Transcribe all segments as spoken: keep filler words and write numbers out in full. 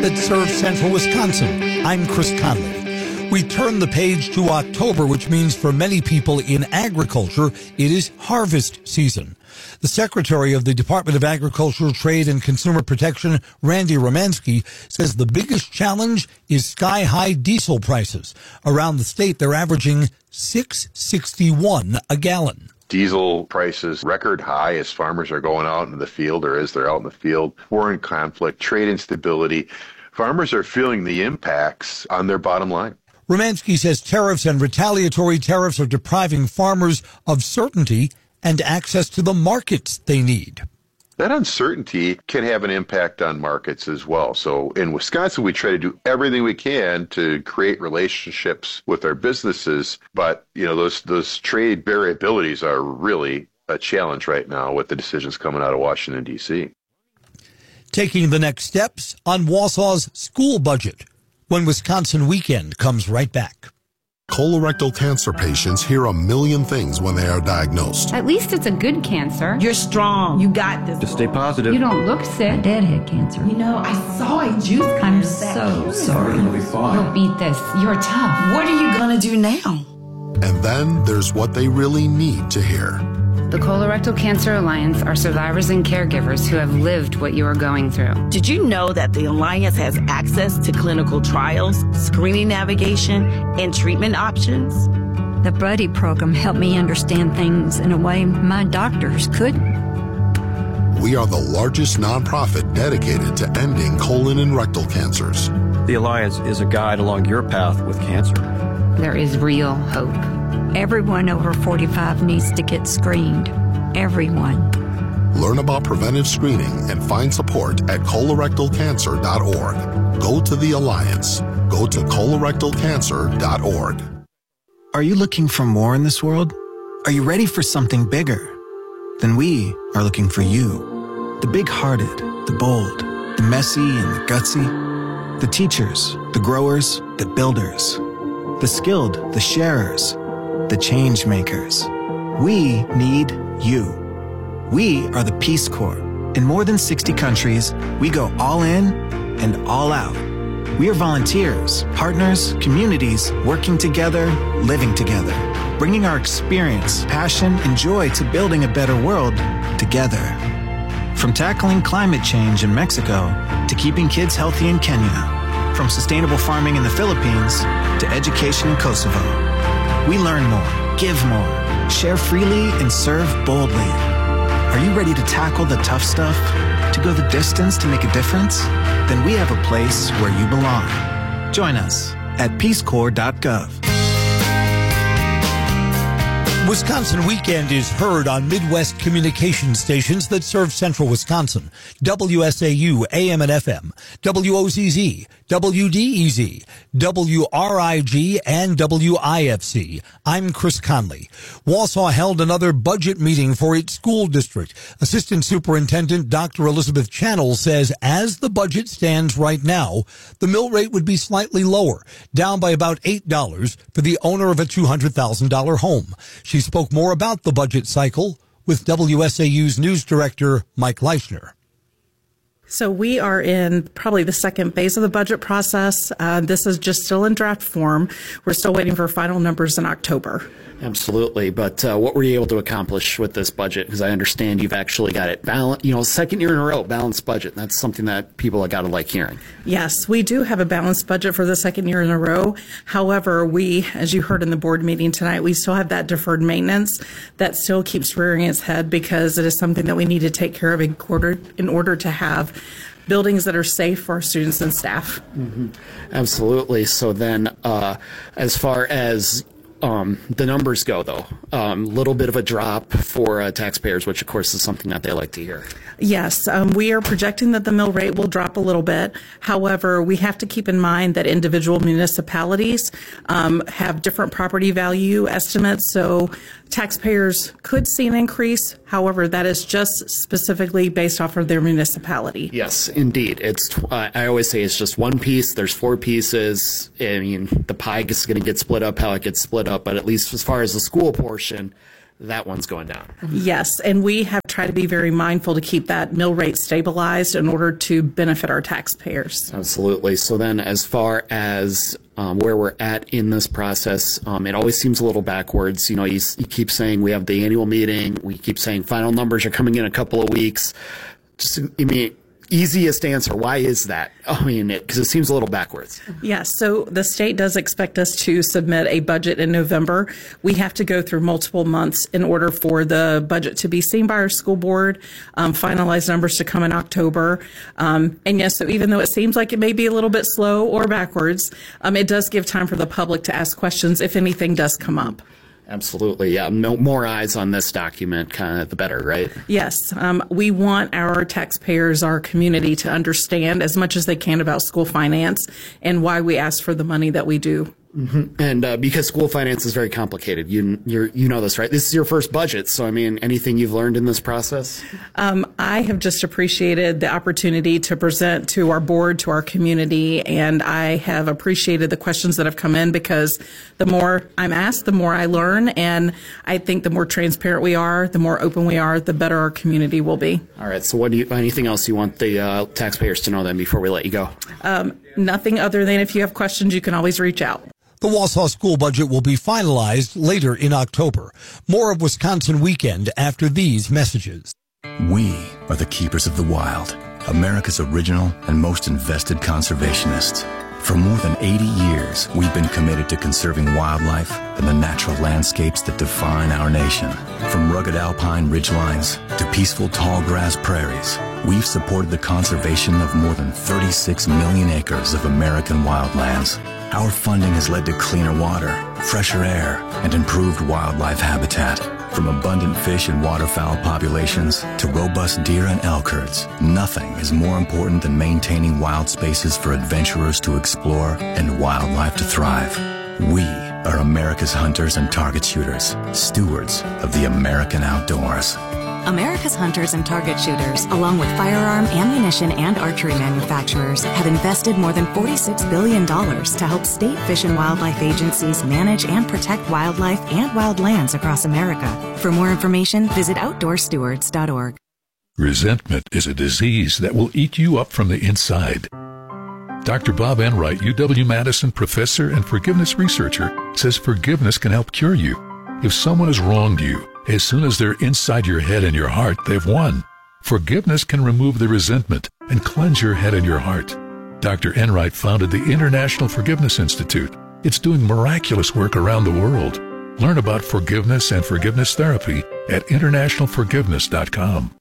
that serve central Wisconsin. I'm Chris Conley. We turn the page to October, which means for many people in agriculture, it is harvest season. The Secretary of the Department of Agriculture, Trade, and Consumer Protection, Randy Romanski, says the biggest challenge is sky-high diesel prices. Around the state, they're averaging six sixty-one a gallon. Diesel prices record high as farmers are going out into the field, or as they're out in the field. War and conflict, trade instability. Farmers are feeling the impacts on their bottom line. Romanski says tariffs and retaliatory tariffs are depriving farmers of certainty and access to the markets they need. That uncertainty can have an impact on markets as well. So in Wisconsin, we try to do everything we can to create relationships with our businesses. But, you know, those those trade variabilities are really a challenge right now with the decisions coming out of Washington, D C. Taking the next steps on Wausau's school budget when Wisconsin Weekend comes right back. Colorectal cancer patients hear a million things when they are diagnosed. At least it's a good cancer. You're strong. You got this. Just stay positive. You don't look sick. Dad had cancer. You know, I saw a juice. I'm so sorry. You'll be fine. You'll beat this. You're tough. What are you going to do now? And then there's what they really need to hear. The Colorectal Cancer Alliance are survivors and caregivers who have lived what you are going through. Did you know that the Alliance has access to clinical trials, screening navigation, and treatment options? The Buddy program helped me understand things in a way my doctors couldn't. We are the largest nonprofit dedicated to ending colon and rectal cancers. The Alliance is a guide along your path with cancer. There is real hope. Everyone over forty-five needs to get screened. Everyone. Learn about preventive screening and find support at colorectal cancer dot org. Go to the Alliance. Go to colorectal cancer dot org. Are you looking for more in this world? Are you ready for something bigger? Then we are looking for you. The big-hearted, the bold, the messy and the gutsy. The teachers, the growers, the builders. The skilled, the sharers. The change makers. We need you. We are the Peace Corps. In more than sixty countries, we go all in and all out. We are volunteers, partners, communities, working together, living together, bringing our experience, passion, and joy to building a better world together. From tackling climate change in Mexico to keeping kids healthy in Kenya, from sustainable farming in the Philippines to education in Kosovo. We learn more, give more, share freely, and serve boldly. Are you ready to tackle the tough stuff? To go the distance to make a difference? Then we have a place where you belong. Join us at peace corps dot gov. Wisconsin Weekend is heard on Midwest communication stations that serve central Wisconsin. W S A U A M and F M, W O Z Z, W D E Z, W R I G, and W I F C. I'm Chris Conley. Wausau held another budget meeting for its school district. Assistant Superintendent Doctor Elizabeth Channel says as the budget stands right now, the mill rate would be slightly lower, down by about eight dollars for the owner of a two hundred thousand dollars home. She spoke more about the budget cycle with W S A U's news director, Mike Leischner. So we are in probably the second phase of the budget process. Uh, this is just still in draft form. We're still waiting for final numbers in October. Absolutely. But uh, what were you able to accomplish with this budget? Because I understand you've actually got it balanced, you know, second year in a row, balanced budget. That's something that people have got to like hearing. Yes, we do have a balanced budget for the second year in a row. However, we, as you heard in the board meeting tonight, we still have that deferred maintenance that still keeps rearing its head because it is something that we need to take care of in order, in order to have buildings that are safe for our students and staff. Mm-hmm. Absolutely. So then uh, as far as Um, the numbers go, though, a um, little bit of a drop for uh, taxpayers, which, of course, is something that they like to hear. Yes, um, we are projecting that the mill rate will drop a little bit. However, we have to keep in mind that individual municipalities um, have different property value estimates, so taxpayers could see an increase. However, that is just specifically based off of their municipality. Yes, indeed. It's. Uh, I always say it's just one piece. There's four pieces. I mean, the pie is going to get split up how it gets split up, but at least as far as the school portion, that one's going down. Yes, and we have tried to be very mindful to keep that mill rate stabilized in order to benefit our taxpayers. Absolutely. So then as far as um, where we're at in this process, um, it always seems a little backwards. You know, you, you keep saying we have the annual meeting. We keep saying final numbers are coming in a couple of weeks. Just, I mean, easiest answer, why is that? I mean, because it, it seems a little backwards. Yes, so the state does expect us to submit a budget in November. We have to go through multiple months in order for the budget to be seen by our school board, um, finalized numbers to come in October. Um, and yes, so even though it seems like it may be a little bit slow or backwards, um, it does give time for the public to ask questions if anything does come up. Absolutely, yeah. No, more eyes on this document, kind of the better, right? Yes. Um, we want our taxpayers, our community, to understand as much as they can about school finance and why we ask for the money that we do. Mm-hmm. And uh, because school finance is very complicated, you you're, you know this, right? This is your first budget, so I mean, anything you've learned in this process? Um, I have just appreciated the opportunity to present to our board, to our community, and I have appreciated the questions that have come in because the more I'm asked, the more I learn, and I think the more transparent we are, the more open we are, the better our community will be. All right. So, what do you? Anything else you want the uh, taxpayers to know then before we let you go? Um, nothing other than if you have questions, you can always reach out. The Wausau school budget will be finalized later in October. More of Wisconsin Weekend after these messages. We are the keepers of the wild, America's original and most invested conservationists. For more than eighty years, we've been committed to conserving wildlife and the natural landscapes that define our nation. From rugged alpine ridgelines to peaceful tall grass prairies, we've supported the conservation of more than thirty-six million acres of American wildlands. Our funding has led to cleaner water, fresher air, and improved wildlife habitat. From abundant fish and waterfowl populations to robust deer and elk herds, nothing is more important than maintaining wild spaces for adventurers to explore and wildlife to thrive. We are America's hunters and target shooters, stewards of the American outdoors. America's hunters and target shooters, along with firearm, ammunition, and archery manufacturers, have invested more than forty-six billion dollars to help state fish and wildlife agencies manage and protect wildlife and wildlands across America. For more information, visit outdoor stewards dot org. Resentment is a disease that will eat you up from the inside. Doctor Bob Enright, U W-Madison professor and forgiveness researcher, says forgiveness can help cure you. If someone has wronged you, as soon as they're inside your head and your heart, they've won. Forgiveness can remove the resentment and cleanse your head and your heart. Doctor Enright founded the International Forgiveness Institute. It's doing miraculous work around the world. Learn about forgiveness and forgiveness therapy at international forgiveness dot com.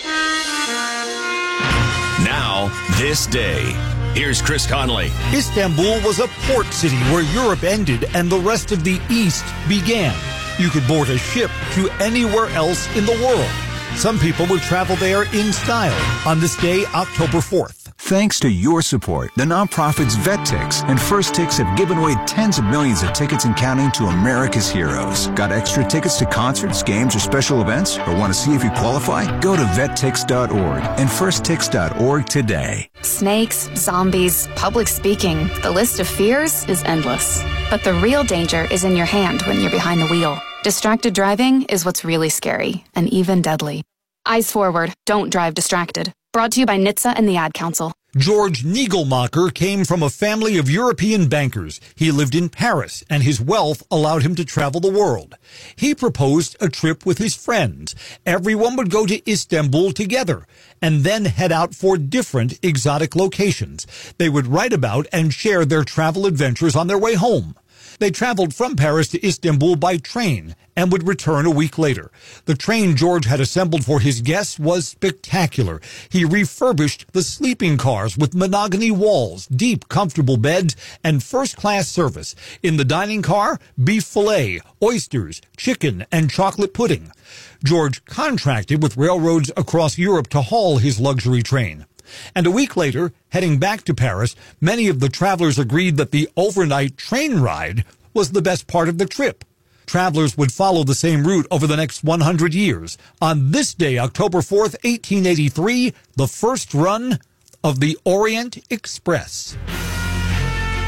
Now, this day. Here's Chris Conley. Istanbul was a port city where Europe ended and the rest of the East began. You could board a ship to anywhere else in the world. Some people would travel there in style on this day, October fourth. Thanks to your support, the nonprofits VetTix and First Tix have given away tens of millions of tickets and counting to America's heroes. Got extra tickets to concerts, games, or special events? Or want to see if you qualify? Go to vet tix dot org and first tix dot org today. Snakes, zombies, public speaking. The list of fears is endless. But the real danger is in your hand when you're behind the wheel. Distracted driving is what's really scary and even deadly. Eyes forward. Don't drive distracted. Brought to you by N H T S A and the Ad Council. George Niegelmacher came from a family of European bankers. He lived in Paris, and his wealth allowed him to travel the world. He proposed a trip with his friends. Everyone would go to Istanbul together, and then head out for different exotic locations. They would write about and share their travel adventures on their way home. They traveled from Paris to Istanbul by train and would return a week later. The train George had assembled for his guests was spectacular. He refurbished the sleeping cars with mahogany walls, deep, comfortable beds, and first-class service. In the dining car, beef fillet, oysters, chicken, and chocolate pudding. George contracted with railroads across Europe to haul his luxury train. And a week later, heading back to Paris, many of the travelers agreed that the overnight train ride was the best part of the trip. Travelers would follow the same route over the next one hundred years. On this day, October fourth, eighteen eighty-three, the first run of the Orient Express.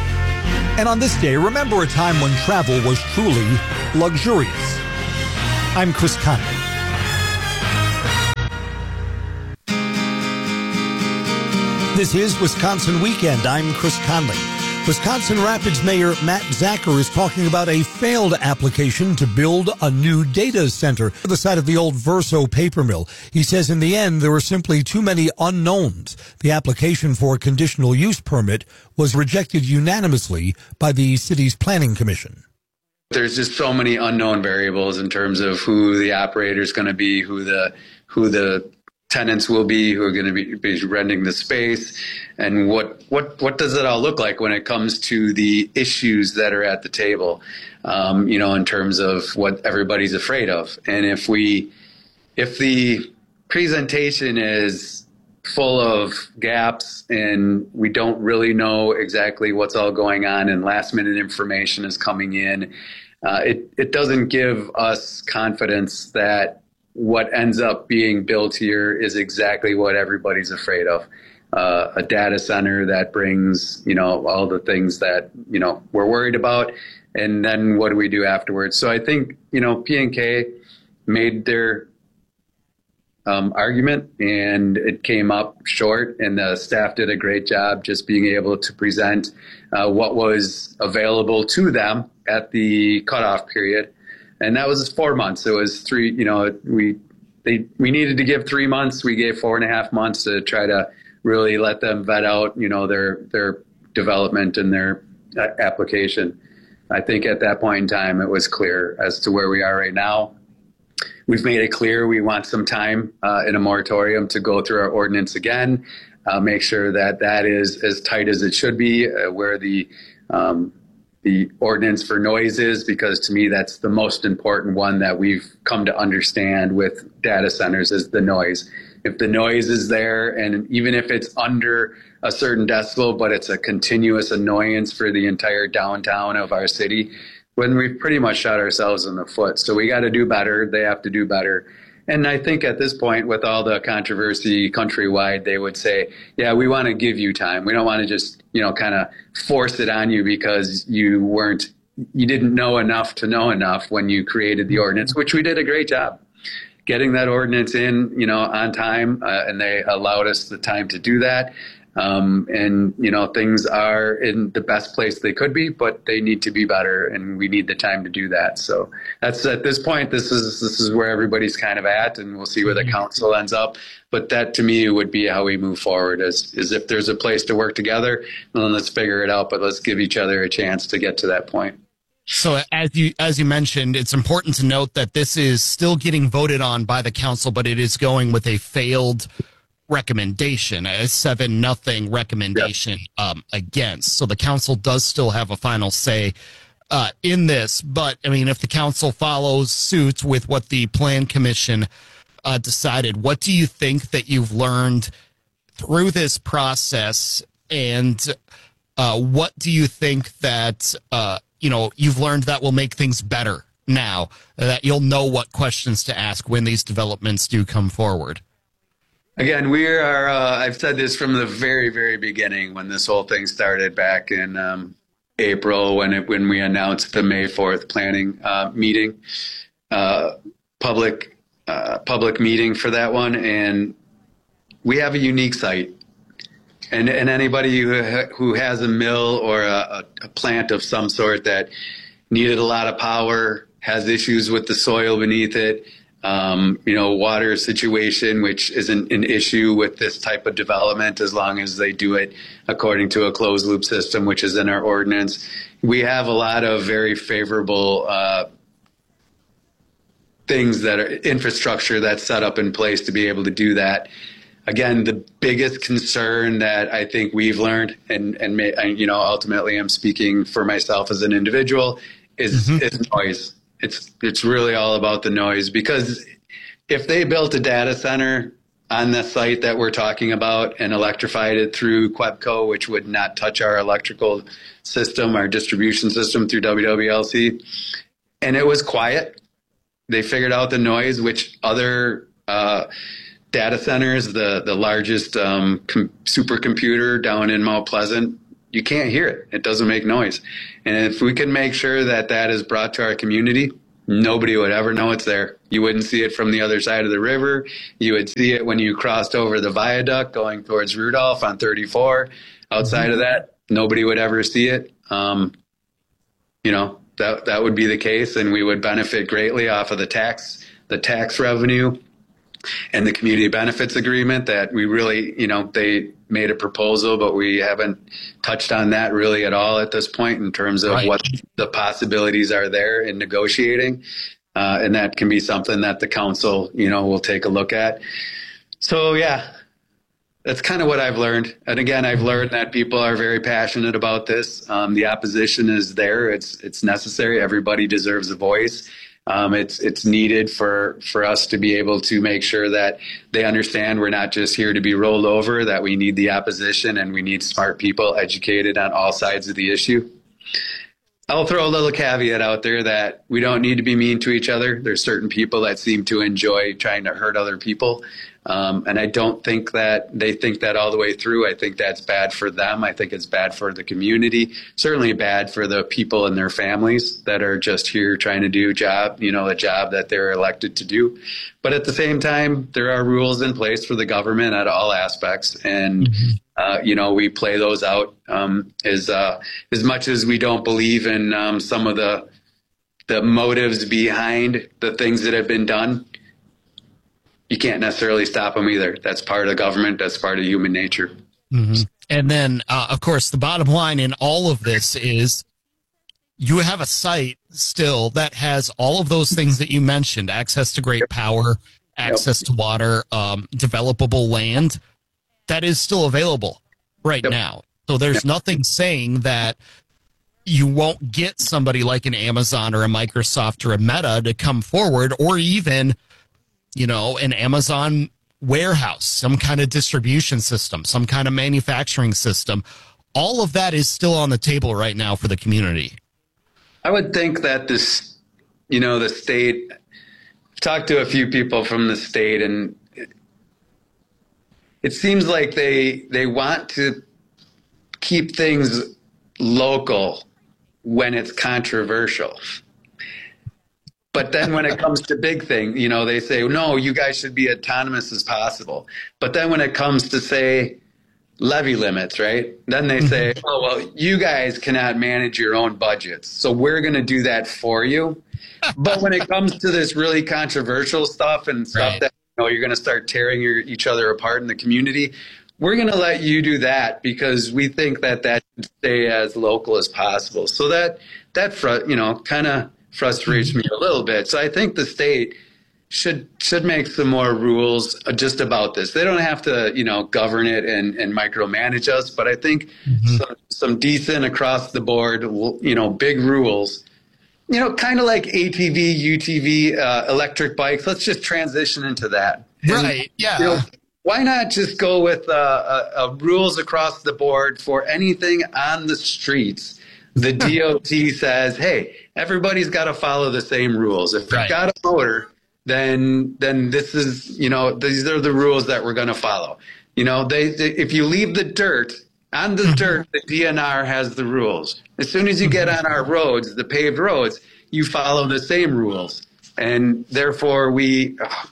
And on this day, remember a time when travel was truly luxurious. I'm Chris Conley. This is Wisconsin Weekend. I'm Chris Conley. Wisconsin Rapids Mayor Matt Zacher is talking about a failed application to build a new data center to the site of the old Verso paper mill. He says in the end, there were simply too many unknowns. The application for a conditional use permit was rejected unanimously by the city's planning commission. There's just so many unknown variables in terms of who the operator is going to be, who the who the tenants will be, who are going to be, be renting the space, and what what what does it all look like when it comes to the issues that are at the table, um, you know, in terms of what everybody's afraid of. And if we if the presentation is full of gaps and we don't really know exactly what's all going on and last minute information is coming in, uh, it, it doesn't give us confidence that what ends up being built here is exactly what everybody's afraid of. Uh, a data center that brings, you know, all the things that, you know, we're worried about. And then what do we do afterwards? So I think, you know, P and K made their um, argument and it came up short, and the staff did a great job just being able to present uh, what was available to them at the cutoff period. And that was four months. It was three, you know, we they we needed to give three months. We gave four and a half months to try to really let them vet out, you know, their their development and their uh, application. I think at that point in time, it was clear as to where we are right now. We've made it clear we want some time uh, in a moratorium to go through our ordinance again, uh, make sure that that is as tight as it should be, uh, where the um, the ordinance for noise is, because to me, that's the most important one that we've come to understand with data centers is the noise. If the noise is there, and even if it's under a certain decibel, but it's a continuous annoyance for the entire downtown of our city, when we've pretty much shot ourselves in the foot. So we got to do better. They have to do better. And I think at this point, with all the controversy countrywide, they would say, yeah, we want to give you time. We don't want to just, you know, kind of force it on you because you weren't, you didn't know enough to know enough when you created the ordinance, which we did a great job getting that ordinance in, you know, on time. Uh, and they allowed us the time to do that. Um, and, you know, things are in the best place they could be, but they need to be better, and we need the time to do that. So that's at this point, this is this is where everybody's kind of at, and we'll see where the council ends up. But that, to me, would be how we move forward, is, is if there's a place to work together, then let's figure it out, but let's give each other a chance to get to that point. So as you as you mentioned, it's important to note that this is still getting voted on by the council, but it is going with a failed recommendation, a seven nothing recommendation um, against. So the council does still have a final say uh, in this. But I mean, if the council follows suit with what the Plan Commission uh, decided, what do you think that you've learned through this process, and uh, what do you think that uh, you know you've learned that will make things better now, that you'll know what questions to ask when these developments do come forward? Again, we are, uh, I've said this from the very, very beginning when this whole thing started back in um, April, when it, when we announced the May fourth planning uh, meeting, uh, public uh, public meeting for that one. And we have a unique site. And, and anybody who, who has a mill or a, a plant of some sort that needed a lot of power, has issues with the soil beneath it, Um, you know, water situation, which isn't an issue with this type of development as long as they do it according to a closed loop system, which is in our ordinance. We have a lot of very favorable uh, things that are infrastructure that's set up in place to be able to do that. Again, the biggest concern that I think we've learned, and, and may, you know, ultimately I'm speaking for myself as an individual, is, mm-hmm. is noise. It's it's really all about the noise, because if they built a data center on the site that we're talking about and electrified it through Quebco, which would not touch our electrical system, our distribution system through W W L C, and it was quiet, they figured out the noise, which other uh, data centers, the, the largest um, com- supercomputer down in Mount Pleasant, you can't hear it. It doesn't make noise. And if we can make sure that that is brought to our community, Nobody would ever know it's there. You wouldn't see it from the other side of the river. You would see it when you crossed over the viaduct going towards Rudolph on thirty-four. Outside of that, nobody would ever see it. Um, you know, that that would be the case, and we would benefit greatly off of the tax, the tax revenue and the community benefits agreement that we really, you know, they made a proposal, but we haven't touched on that really at all at this point in terms of right. what the possibilities are there in negotiating. Uh, and that can be something that the council, you know, will take a look at. So, yeah, that's kind of what I've learned. And again, I've learned that people are very passionate about this. Um, the opposition is there. It's, it's necessary. Everybody deserves a voice. Um, it's it's needed for, for us to be able to make sure that they understand we're not just here to be rolled over, that we need the opposition and we need smart people educated on all sides of the issue. I'll throw a little caveat out there that we don't need to be mean to each other. There's certain people that seem to enjoy trying to hurt other people. Um, and I don't think that they think that all the way through. I think that's bad for them. I think it's bad for the community, certainly bad for the people and their families that are just here trying to do a job, you know, a job that they're elected to do. But at the same time, there are rules in place for the government at all aspects. And, mm-hmm. uh, you know, we play those out um, as, uh, as much as we don't believe in um, some of the, the motives behind the things that have been done. You can't necessarily stop them either. That's part of government. That's part of human nature. Mm-hmm. And then, uh, of course, the bottom line in all of this is you have a site still that has all of those things that you mentioned: access to great power, access yep. to water, um, developable land that is still available right yep. now. So there's yep. nothing saying that you won't get somebody like an Amazon or a Microsoft or a Meta to come forward, or even, you know, an Amazon warehouse, some kind of distribution system, some kind of manufacturing system. All of that is still on the table right now for the community. I would think that this, you know, the state, I've talked to a few people from the state, and it, it seems like they they want to keep things local when it's controversial. But then when it comes to big things, you know, they say, no, you guys should be autonomous as possible. But then when it comes to, say, levy limits, right, then they say, oh, well, you guys cannot manage your own budgets, so we're going to do that for you. But when it comes to this really controversial stuff and stuff right. that, you know, you're going to start tearing your, each other apart in the community, we're going to let you do that because we think that that should stay as local as possible. So that, that fr- you know, kind of frustrates me a little bit. So I think the state should should make some more rules just about this. They don't have to, you know, govern it and, and micromanage us, but I think mm-hmm. some, some decent across the board, you know, big rules, you know, kind of like A T V, U T V, uh, electric bikes. Let's just transition into that. Right. And, yeah. You know, why not just go with uh, uh, uh, rules across the board for anything on the streets? The D O T says, hey, everybody's got to follow the same rules. If you've right. got a motor, then then this is, you know, these are the rules that we're going to follow. You know, they, they if you leave the dirt on the dirt, the D N R has the rules. As soon as you get on our roads, the paved roads, you follow the same rules, and therefore we. Oh,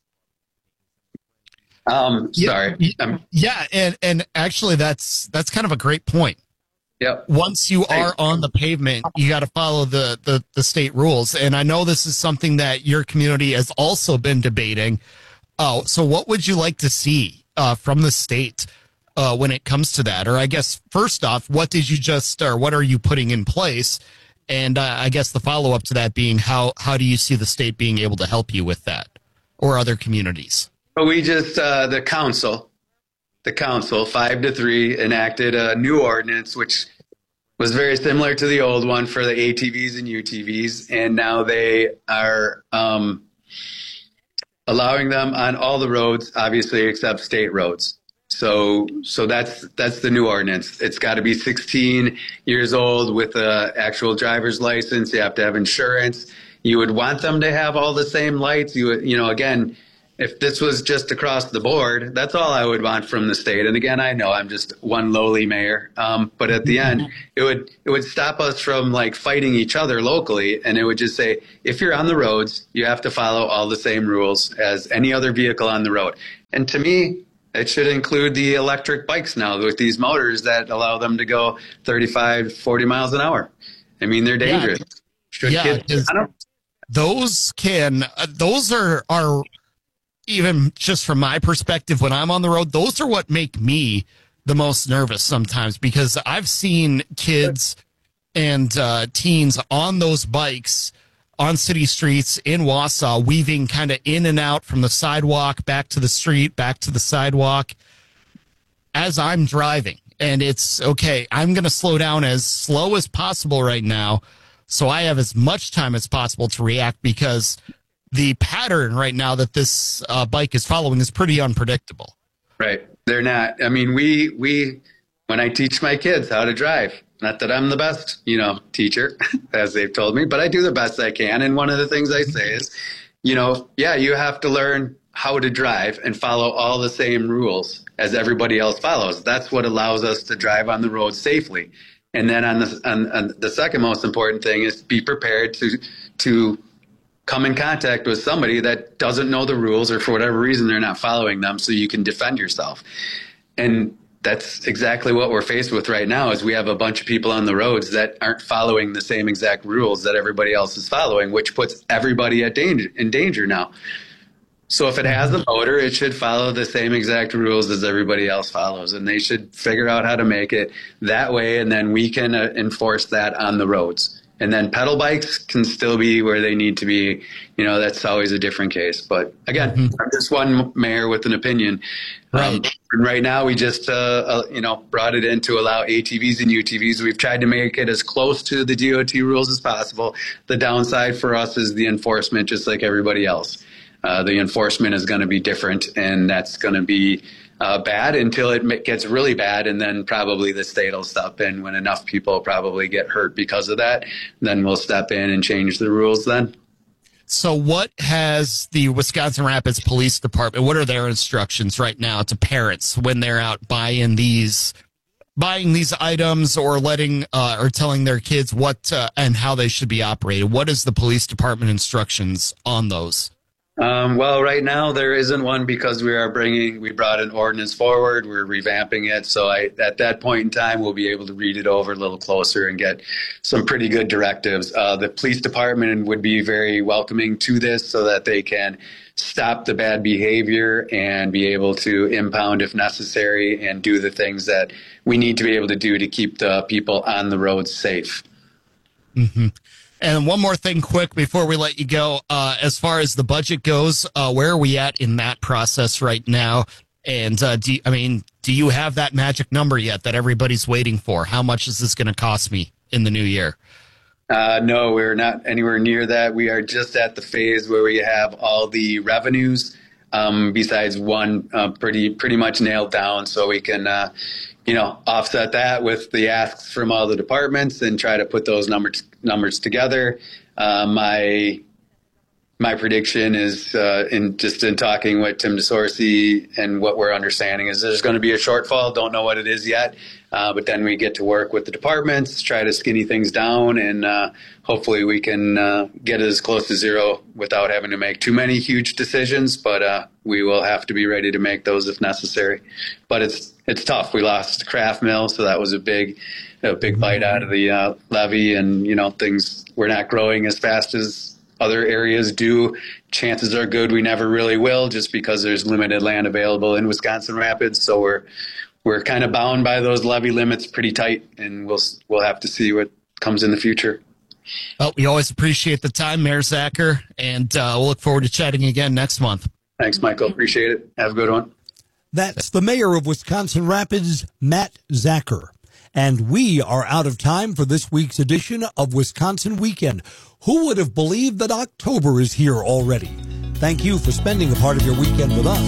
um, yeah, sorry. Um, yeah, and and actually, that's that's kind of a great point. Yep. Once you are on the pavement, you got to follow the, the, the state rules. And I know this is something that your community has also been debating. Oh, so what would you like to see uh, from the state uh, when it comes to that? Or I guess, first off, what did you just, or what are you putting in place? And uh, I guess the follow-up to that being, how, how do you see the state being able to help you with that, or other communities? Well, we just, uh, the council, the council, five to three, enacted a new ordinance, which was very similar to the old one for the A T Vs and U T Vs. And now they are um, allowing them on all the roads, obviously, except state roads. So so that's that's the new ordinance. It's got to be sixteen years old with an actual driver's license. You have to have insurance. You would want them to have all the same lights. You would, you know, again, if this was just across the board, that's all I would want from the state. And again, I know I'm just one lowly mayor, um, but at the end, it would it would stop us from like fighting each other locally, and it would just say, if you're on the roads, you have to follow all the same rules as any other vehicle on the road. And to me, it should include the electric bikes now with these motors that allow them to go thirty-five, forty miles an hour. I mean, they're dangerous. Yeah, Should yeah, kids, I don't, those can, uh, those are, are even just from my perspective, when I'm on the road, those are what make me the most nervous sometimes, because I've seen kids and uh, teens on those bikes on city streets in Wausau, weaving kind of in and out from the sidewalk, back to the street, back to the sidewalk as I'm driving. And it's okay, I'm going to slow down as slow as possible right now so I have as much time as possible to react, because the pattern right now that this uh, bike is following is pretty unpredictable. Right. They're not. I mean, we, we, when I teach my kids how to drive, not that I'm the best, you know, teacher, as they've told me, but I do the best I can. And one of the things I say is, you know, yeah, you have to learn how to drive and follow all the same rules as everybody else follows. That's what allows us to drive on the road safely. And then on the, on, on the second most important thing is be prepared to, to come in contact with somebody that doesn't know the rules, or for whatever reason, they're not following them, so you can defend yourself. And that's exactly what we're faced with right now, is we have a bunch of people on the roads that aren't following the same exact rules that everybody else is following, which puts everybody at danger, in danger now. So if it has a motor, it should follow the same exact rules as everybody else follows, and they should figure out how to make it that way, and then we can uh, enforce that on the roads. And then pedal bikes can still be where they need to be. You know, that's always a different case. But again, mm-hmm. I'm just one mayor with an opinion. Right, um, and right now, we just, uh, uh, you know, brought it in to allow A T Vs and U T Vs. We've tried to make it as close to the D O T rules as possible. The downside for us is the enforcement, just like everybody else. Uh, the enforcement is going to be different, and that's going to be uh, bad until it gets really bad, and then probably the state will step in when enough people probably get hurt because of that. Then we'll step in and change the rules then. So what has the Wisconsin Rapids Police Department, what are their instructions right now to parents when they're out buying these buying these items, or letting uh, or telling their kids what uh, and how they should be operated? What is the police department instructions on those? Um, well, right now there isn't one, because we are bringing, we brought an ordinance forward. We're revamping it. So I, at that point in time, we'll be able to read it over a little closer and get some pretty good directives. Uh, the police department would be very welcoming to this, so that they can stop the bad behavior and be able to impound if necessary, and do the things that we need to be able to do to keep the people on the roads safe. Mm-hmm. And one more thing quick before we let you go. Uh, as far as the budget goes, uh, where are we at in that process right now? And uh, do you, I mean, do you have that magic number yet that everybody's waiting for? How much is this going to cost me in the new year? Uh, no, we're not anywhere near that. We are just at the phase where we have all the revenues, um, besides one, uh, pretty pretty much nailed down, so we can uh, you know, offset that with the asks from all the departments and try to put those numbers numbers together. Uh, my my prediction is, uh, in just in talking with Tim DeSorcy, and what we're understanding is there's going to be a shortfall. Don't know what it is yet, uh, but then we get to work with the departments, try to skinny things down, and uh, hopefully we can uh, get it as close to zero without having to make too many huge decisions. But uh, we will have to be ready to make those if necessary. But it's it's tough. We lost Craft Mill, so that was a big a big bite out of the uh, levy, and you know, things we're not growing as fast as other areas do. Chances are good we never really will, just because there's limited land available in Wisconsin Rapids. So we're we're kind of bound by those levy limits pretty tight, and we'll we'll have to see what comes in the future. Well, we always appreciate the time, Mayor Zacher, and uh, we'll look forward to chatting again next month. Thanks, Michael. Appreciate it. Have a good one. That's the mayor of Wisconsin Rapids, Matt Zacher. And we are out of time for this week's edition of Wisconsin Weekend. Who would have believed that October is here already? Thank you for spending a part of your weekend with us.